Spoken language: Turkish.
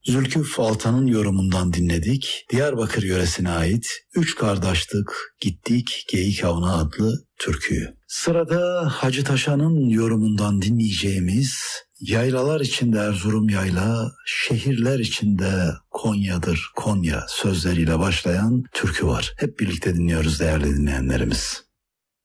Zülküf Altan'ın yorumundan dinledik. Diyarbakır yöresine ait Üç Kardeşlik Gittik Geyik Avına adlı türküyü. Sırada Hacı Taşan'ın yorumundan dinleyeceğimiz Yaylalar içinde Erzurum yayla, şehirler içinde Konya'dır Konya sözleriyle başlayan türkü var. Hep birlikte dinliyoruz değerli dinleyenlerimiz.